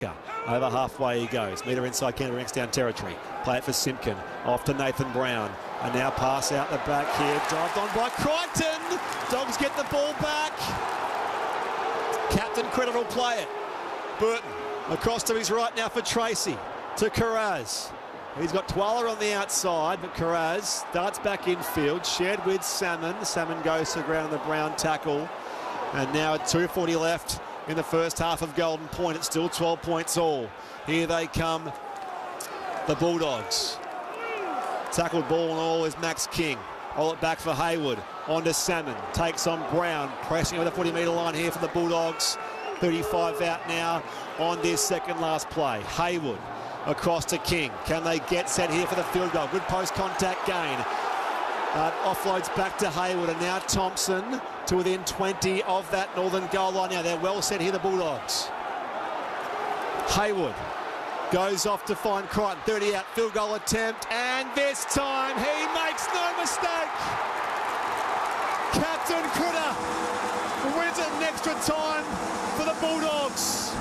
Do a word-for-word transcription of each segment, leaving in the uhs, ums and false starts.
Over halfway he goes. Meter inside Canberra X down territory. Play it for Simpkin. Off to Nathan Brown. And now pass out the back here. Dived on by Crichton. Dogs get the ball back. Captain Critter will play it. Burton across to his right now for Tracy. To Carraz. He's got Twala on the outside, but Carraz starts back infield. Shared with Salmon. Salmon goes to the ground on the Brown tackle. And now at two forty left in the first half of Golden Point. It's still twelve points all. Here they come, the Bulldogs. Tackled ball and all is Max King. Roll it back for Hayward. On to Salmon. Takes on Brown. Pressing over the forty metre line here for the Bulldogs. thirty-five out now on this second last play. Hayward across to King. Can they get set here for the field goal? Good post contact gain. Uh, offloads back to Hayward, and now Thompson to within twenty of that northern goal line. Now they're well set here, the Bulldogs. Hayward goes off to find Crichton. thirty out, field goal attempt, and this time he makes no mistake. Captain Critter wins it in extra time for the Bulldogs.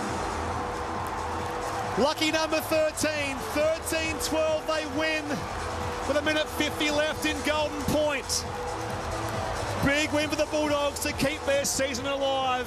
Lucky number thirteen, thirteen twelve, they win with a minute fifty left in Golden Point. Big win for the Bulldogs to keep their season alive.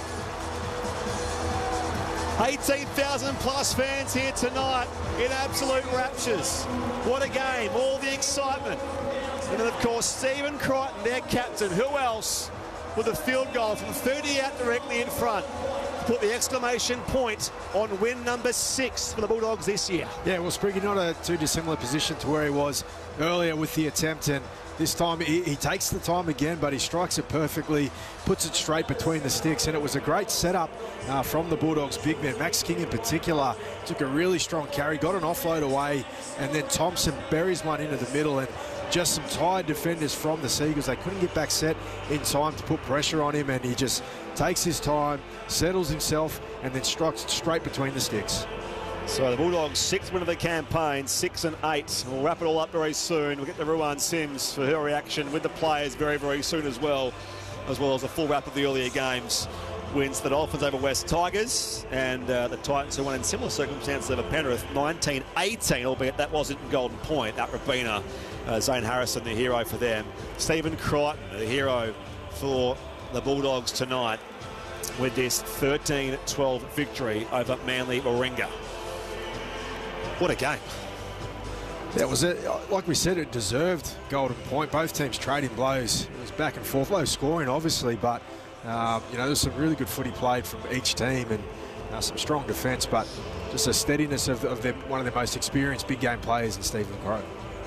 eighteen thousand plus fans here tonight in absolute raptures. What a game, all the excitement. And then of course Stephen Crichton, their captain, who else with a field goal from thirty out directly in front. Put the exclamation point on win number six for the Bulldogs this year. Yeah, well, Spriggy, not a too dissimilar position to where he was earlier with the attempt, and this time he, he takes the time again, but he strikes it perfectly, puts it straight between the sticks, and it was a great setup uh, from the Bulldogs big man. Max King in particular took a really strong carry, got an offload away, and then Thompson buries one into the middle, and just some tired defenders from the Seagulls. They couldn't get back set in time to put pressure on him, and he just takes his time, settles himself, and then strikes straight between the sticks. So the Bulldogs' sixth win of the campaign, six and eight. We'll wrap it all up very soon. We'll get to Ruan Sims for her reaction with the players very, very soon as well, as well as a full wrap of the earlier games. Wins the Dolphins over West Tigers, and uh, the Titans who won in similar circumstances over Penrith, nineteen eighteen, albeit that wasn't in Golden Point. At Rabina, uh, Zane Harrison, the hero for them. Stephen Crichton, the hero for the Bulldogs tonight with this thirteen twelve victory over Manly Warringah. What a game. That was it. Like we said, it deserved Golden Point. Both teams trading blows. It was back and forth, low scoring obviously, but uh, you know, there's some really good footy played from each team, and uh, some strong defence, but just a steadiness of, of their, one of their most experienced big game players in Stephen Crichton.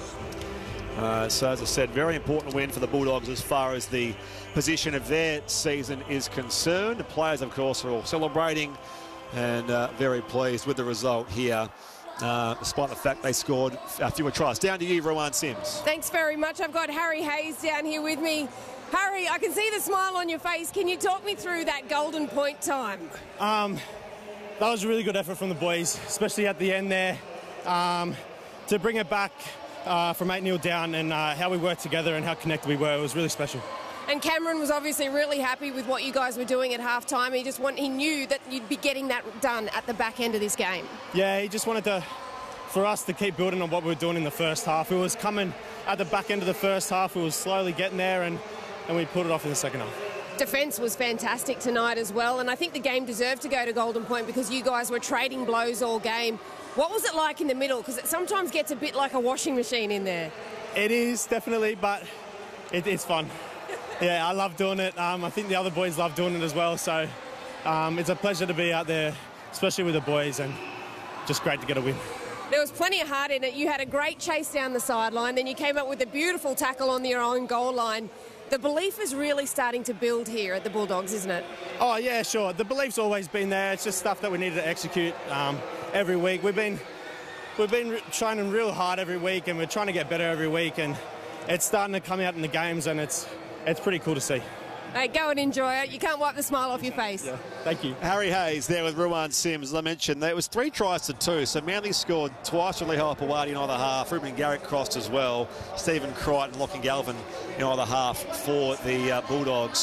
Uh, so as I said, very important win for the Bulldogs as far as the position of their season is concerned. The players, of course, are all celebrating and uh, very pleased with the result here, uh, despite the fact they scored a fewer tries. Down to you, Ruan Sims. Thanks very much. I've got Harry Hayes down here with me. Harry, I can see the smile on your face. Can you talk me through that Golden Point time? Um, that was a really good effort from the boys, especially at the end there, um, to bring it back uh, from eight nil down, and uh, how we worked together and how connected we were. It was really special. And Cameron was obviously really happy with what you guys were doing at halftime. He just want, he knew that you'd be getting that done at the back end of this game. Yeah, he just wanted to, for us to keep building on what we were doing in the first half. It was coming at the back end of the first half. We were slowly getting there, and, and we pulled it off in the second half. Defence was fantastic tonight as well, and I think the game deserved to go to Golden Point because you guys were trading blows all game. What was it like in the middle? Because it sometimes gets a bit like a washing machine in there. It is, definitely, but it, it's fun. Yeah, I love doing it. Um, I think the other boys love doing it as well, so um, it's a pleasure to be out there, especially with the boys, and just great to get a win. There was plenty of heart in it. You had a great chase down the sideline, then you came up with a beautiful tackle on your own goal line. The belief is really starting to build here at the Bulldogs, isn't it? Oh, yeah, sure. The belief's always been there. It's just stuff that we need to execute um, every week. We've been, we've been training real hard every week, and we're trying to get better every week, and it's starting to come out in the games, and it's, it's pretty cool to see. Hey, go and enjoy it. You can't wipe the smile off your face. Yeah, thank you. Harry Hayes there with Ruan Sims. As I mentioned, there was three tries to two, so Manly scored twice from Lehigh Pawadi in either half. Ruben Garrick crossed as well. Stephen Crichton, Lachlan Galvin in either half for the uh, Bulldogs.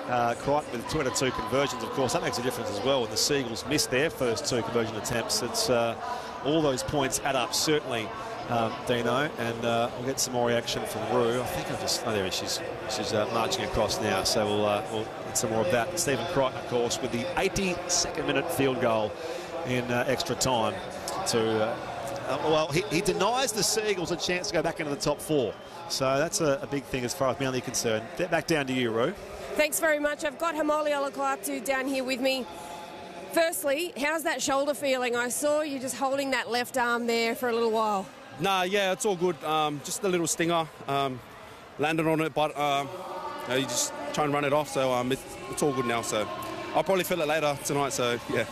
Uh, Crichton with two out of two conversions, of course, that makes a difference as well. When the Seagulls missed their first two conversion attempts, it's uh, all those points add up, certainly, um, Dino. And uh, we'll get some more reaction from Rue. I think I've just, oh, there she is. She's, she's uh, marching across now, so we'll, uh, we'll get some more of that. Stephen Crichton, of course, with the eighty-second minute field goal in uh, extra time to, uh, uh, well, he, he denies the Seagulls a chance to go back into the top four. So that's a, a big thing as far as Manly concerned. Back down to you, Rue. Thanks very much. I've got Haumole Olakau'atu down here with me. Firstly, how's that shoulder feeling? I saw you just holding that left arm there for a little while. Nah, yeah, it's all good. Um, just a little stinger. Um, landed on it, but um, you, know, you just try and run it off. So um, it, it's all good now. So I'll probably feel it later tonight. So yeah.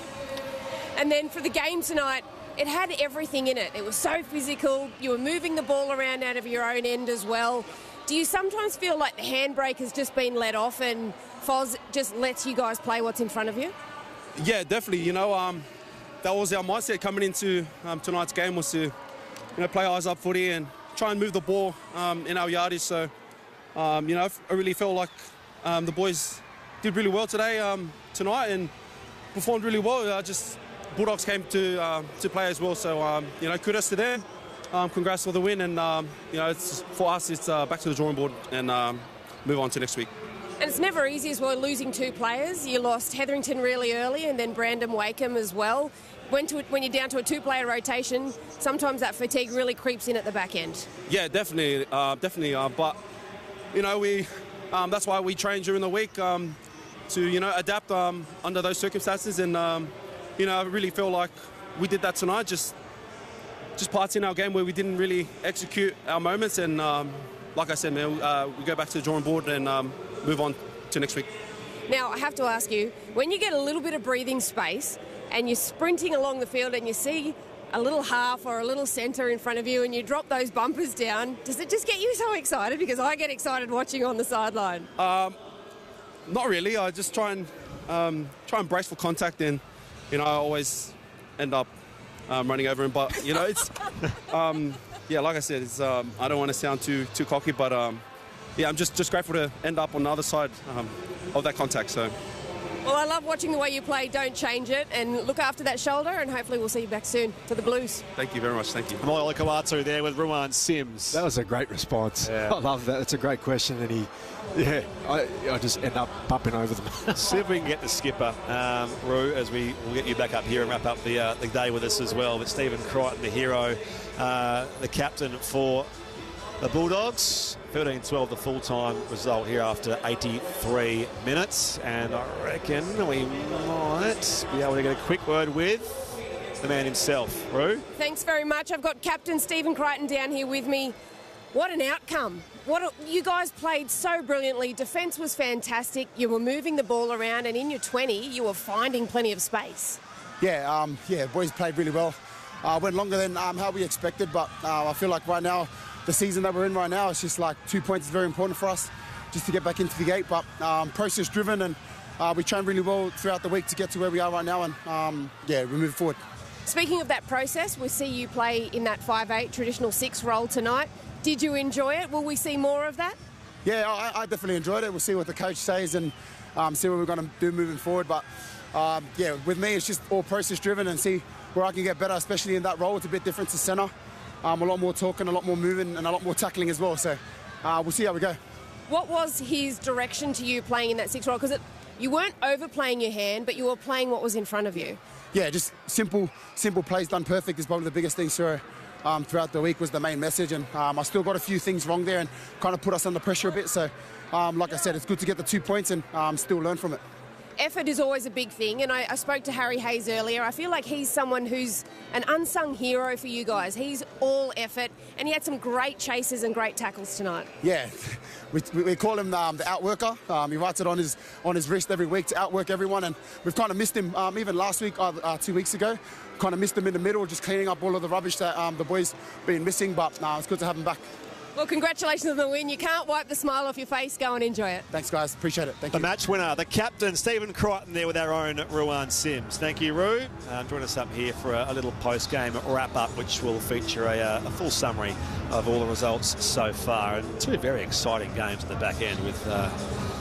And then for the game tonight, it had everything in it. It was so physical. You were moving the ball around out of your own end as well. Do you sometimes feel like the handbrake has just been let off and Foz just lets you guys play what's in front of you? Yeah, definitely. You know, um, that was our mindset coming into um, tonight's game, was to, you know, play eyes up footy and try and move the ball um, in our yardage. So, um, you know, I really felt like um, the boys did really well today, um, tonight, and performed really well. Uh, just Bulldogs came to uh, to play as well. So, um, you know, kudos to them. Um, congrats for the win, and um, you know, it's, for us, it's uh, back to the drawing board and um, move on to next week. And it's never easy as well losing two players. You lost Hetherington really early, and then Brandon Wakeham as well. When, to, when you're down to a two-player rotation, sometimes that fatigue really creeps in at the back end. Yeah, definitely, uh, definitely. Uh, but you know, we um, that's why we train during the week um, to you know adapt um, under those circumstances, and um, you know, I really feel like we did that tonight. Just. Just parts in our game where we didn't really execute our moments, and um, like I said, man, uh, we go back to the drawing board and um, move on to next week. Now, I have to ask you, when you get a little bit of breathing space and you're sprinting along the field and you see a little half or a little centre in front of you and you drop those bumpers down, does it just get you so excited? Because I get excited watching on the sideline. Um, not really. I just try and um, try and brace for contact, and you know, I always end up Um, running over him, but you know, it's um, yeah, like I said, it's um, I don't want to sound too too cocky, but um, yeah, I'm just just grateful to end up on the other side um, of that contact. So, well, I love watching the way you play. Don't change it, and look after that shoulder, and hopefully we'll see you back soon for the Blues. Thank you very much. Thank you. Haumole Olakau'atu there with Ruan Sims. That was a great response. Yeah. I love that. It's a great question, and he, yeah, I, I just end up bumping over them. See if we can get the skipper, um, Rue, as we will get you back up here and wrap up the, uh, the day with us as well. But Stephen Crichton, the hero, uh, the captain for the Bulldogs. thirteen twelve the full-time result here after eighty-three minutes. And I reckon we might be able to get a quick word with the man himself. Rue? Thanks very much. I've got Captain Stephen Crichton down here with me. What an outcome. What a, you guys played so brilliantly. Defence was fantastic. You were moving the ball around, and in your twenty, you were finding plenty of space. Yeah, um, yeah, boys played really well. Uh, went longer than um, how we expected, but uh, I feel like right now, the season that we're in right now, it's just like two points is very important for us just to get back into the gate. But um, process driven, and uh, we trained really well throughout the week to get to where we are right now, and um, yeah, we move forward. Speaking of that process, we see you play in that five eight traditional six role tonight. Did you enjoy it? Will we see more of that? Yeah, I, I definitely enjoyed it. We'll see what the coach says and um, see what we're going to do moving forward. But um, yeah, with me, it's just all process driven, and see where I can get better, especially in that role. It's a bit different to centre. Um, a lot more talking, a lot more moving, and a lot more tackling as well. So uh, we'll see how we go. What was his direction to you playing in that six role? Because you weren't overplaying your hand, but you were playing what was in front of you. Yeah, just simple, simple plays done perfect is probably the biggest thing. So um, throughout the week was the main message, and um, I still got a few things wrong there and kind of put us under pressure a bit. So, um, like I said, it's good to get the two points and um, still learn from it. Effort is always a big thing, and I, I spoke to Harry Hayes earlier. I feel like he's someone who's an unsung hero for you guys. He's all effort, and he had some great chases and great tackles tonight. Yeah, we, we call him um, the outworker. Um, he writes it on his on his wrist every week to outwork everyone, and we've kind of missed him um, even last week, uh, uh, two weeks ago. Kind of missed him in the middle, just cleaning up all of the rubbish that um, the boys been missing, but uh, it's good to have him back. Well, congratulations on the win. You can't wipe the smile off your face. Go and enjoy it. Thanks, guys. Appreciate it. Thank the you. The match winner, the captain, Stephen Crichton, there with our own Ruan Sims. Thank you, Rue. Um, join us up here for a, a little post-game wrap-up, which will feature a, a full summary of all the results so far. And two very exciting games at the back end with uh,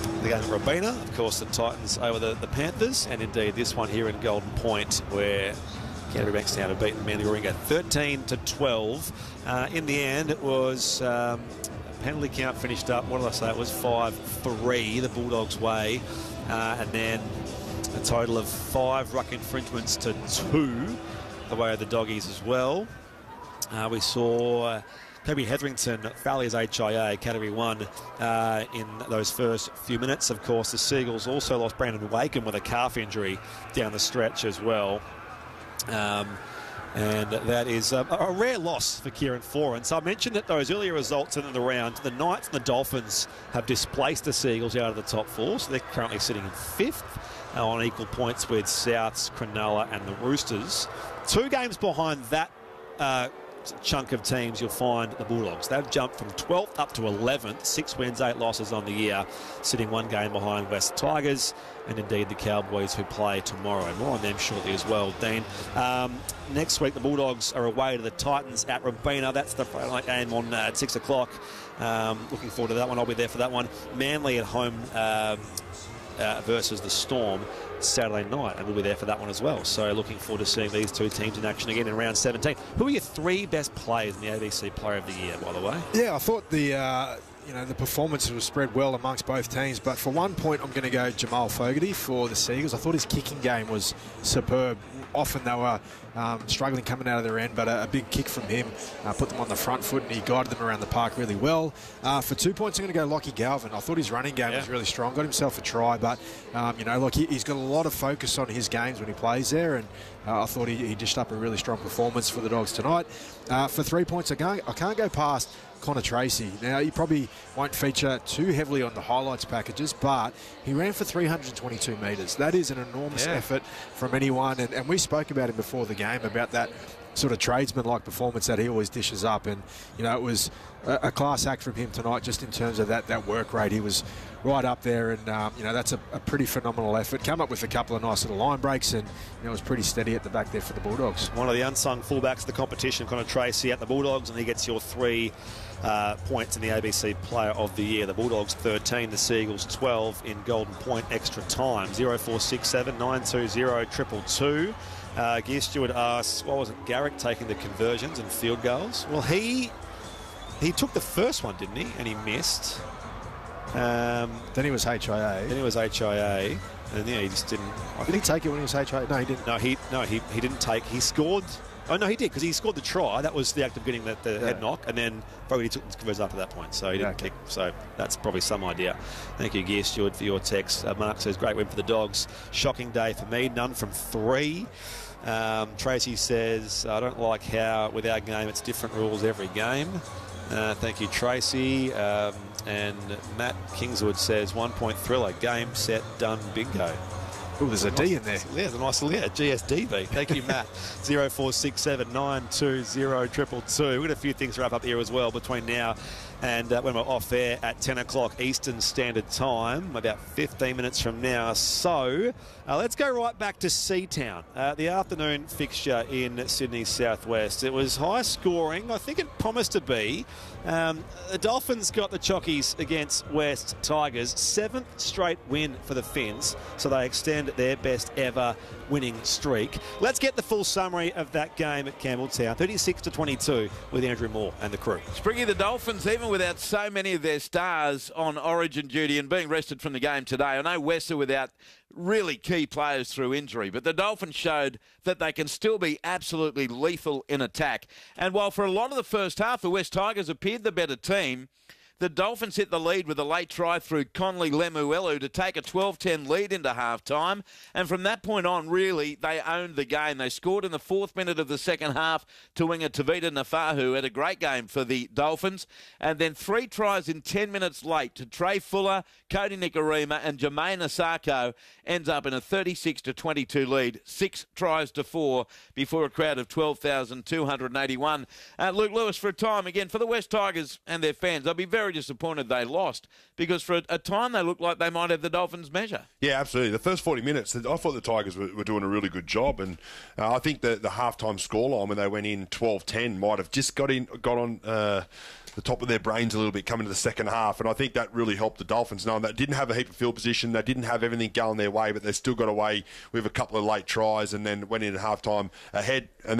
The game at Robina, of course, the Titans over the, the Panthers, and indeed this one here in Golden Point, where Canterbury Bankstown have beaten Manly Warringah thirteen to twelve. Uh, in the end, it was um, penalty count finished up. What did I say? It was five three the Bulldogs' way, uh, and then a total of five ruck infringements to two the way of the Doggies as well. Uh, we saw Uh, Kobe Hetherington foul his H I A, Category one, uh, in those first few minutes. Of course, the Seagulls also lost Brandon Wakem with a calf injury down the stretch as well. Um, and that is a, a rare loss for Kieran Foran. So I mentioned that those earlier results in the round, the Knights and the Dolphins have displaced the Seagulls out of the top four, so they're currently sitting in fifth uh, on equal points with Souths, Cronulla and the Roosters. Two games behind that uh, chunk of teams, you'll find the Bulldogs. They've jumped from twelfth up to eleventh, six wins, eight losses on the year, sitting one game behind West Tigers and indeed the Cowboys, who play tomorrow. More on them shortly as well, Dean. Um, next week, the Bulldogs are away to the Titans at Robina. That's the Friday night game on uh, at six o'clock. Um, looking forward to that one. I'll be there for that one. Manly at home um, uh, versus the Storm Saturday night, and we'll be there for that one as well. So looking forward to seeing these two teams in action again in round seventeen. Who are your three best players in the A B C Player of the Year, by the way? Yeah, I thought the uh, you know the performances were spread well amongst both teams, but for one point I'm going to go Jamal Fogarty for the Seagulls. I thought his kicking game was superb. Often they were um, struggling coming out of their end, but a, a big kick from him uh, put them on the front foot, and he guided them around the park really well. Uh, for two points, I'm going to go Lockie Galvin. I thought his running game yeah. was really strong. Got himself a try, but um, you know, like he, he's got a lot of focus on his games when he plays there, and uh, I thought he, he dished up a really strong performance for the Dogs tonight. Uh, for three points, I can't, I can't go past Connor Tracy. Now, he probably won't feature too heavily on the highlights packages, but he ran for three hundred twenty-two metres. That is an enormous yeah. effort from anyone, and, and we spoke about him before the game, about that sort of tradesman-like performance that he always dishes up, and, you know, it was a, a class act from him tonight just in terms of that, that work rate. He was right up there, and, um, you know, that's a, a pretty phenomenal effort. Come up with a couple of nice little line breaks, and, you know, it was pretty steady at the back there for the Bulldogs. One of the unsung fullbacks of the competition, Connor Tracy, at the Bulldogs, and he gets your three Uh, points in the A B C Player of the Year. The Bulldogs thirteen, the Seagulls twelve in Golden Point extra time. oh four six seven, nine two zero, two two two. Uh, Gear Stewart asks, what was it, Garrick taking the conversions and field goals? Well, he he took the first one, didn't he? And he missed. Um, then he was H I A. Then he was H I A. And yeah, he just didn't. I did he take it when he was H I A? No, he didn't. No, he no he he didn't take. He scored. Oh, no, he did, because he scored the try. That was the act of getting the, the yeah. head knock, and then probably he took the conversion after that point, so he didn't yeah, okay. kick. So that's probably some idea. Thank you, Gear Stewart, for your text. Uh, Mark says, great win for the Dogs. Shocking day for me, none from three. Um, Tracy says, I don't like how with our game it's different rules every game. Uh, thank you, Tracy. Um, and Matt Kingswood says, one-point thriller, game, set, done, bingo. Oh, there's a D in there. Yeah, there's a nice little, yeah, G S D B. Thank you, Matt. oh four six seven, nine two zero, two two two. We've got a few things to wrap up here as well between now and uh, when we're off air at ten o'clock Eastern Standard Time, about fifteen minutes from now. So uh, let's go right back to Seatown, uh, the afternoon fixture in Sydney Southwest. It was high scoring. I think it promised to be. Um, the Dolphins got the chockies against West Tigers. Seventh straight win for the Finns, so they extend their best ever winning streak. Let's get the full summary of that game at Campbelltown. thirty-six to twenty-two with Andrew Moore and the crew. Springy, the Dolphins, even without so many of their stars on origin duty and being rested from the game today. I know West are without really key players through injury, but the Dolphins showed that they can still be absolutely lethal in attack. And while for a lot of the first half the West Tigers appeared the better team, the Dolphins hit the lead with a late try through Conley Lemuelu to take a twelve ten lead into half-time. And from that point on, really, they owned the game. They scored in the fourth minute of the second half to winger Tavita Nafahu. Had a great game for the Dolphins. And then three tries in ten minutes late to Trey Fuller, Cody Nikorima and Jermaine Asako ends up in a thirty-six to twenty-two lead. Six tries to four before a crowd of twelve thousand two hundred eighty-one. Uh, Luke Lewis, for a time, again, for the West Tigers and their fans, I'll be very very disappointed they lost because for a, a time they looked like they might have the Dolphins' measure. Yeah, absolutely. The first forty minutes, I thought the Tigers were, were doing a really good job, and uh, I think the, the halftime scoreline when they went in twelve ten might have just got in, got on uh, the top of their brains a little bit coming to the second half, and I think that really helped the Dolphins, knowing they didn't have a heap of field position, they didn't have everything going their way, but they still got away with a couple of late tries and then went in at halftime ahead. And